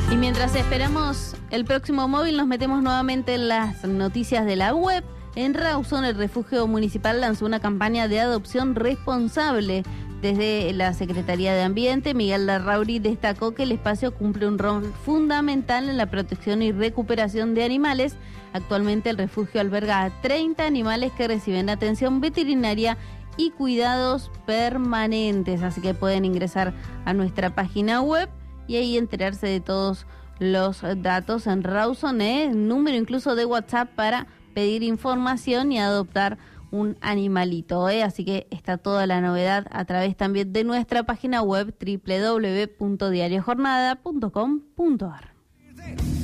Y mientras esperamos el próximo móvil, nos metemos nuevamente en las noticias de la web. En Rawson, el refugio municipal lanzó una campaña de adopción responsable. Desde la Secretaría de Ambiente, Miguel Larrauri destacó que el espacio cumple un rol fundamental en la protección y recuperación de animales. Actualmente el refugio alberga a 30 animales que reciben atención veterinaria y cuidados permanentes. Así que pueden ingresar a nuestra página web y ahí enterarse de todos los datos en Rawson, número incluso de WhatsApp para pedir información y adoptar un animalito, Así que está toda la novedad a través también de nuestra página web www.diariojornada.com.ar.